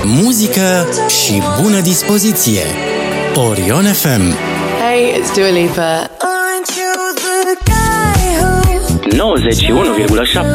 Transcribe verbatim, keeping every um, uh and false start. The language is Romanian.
muzică și bună dispoziție. Orion F M. Hey, it's Dua Lipa. nouăzeci și unu virgulă șapte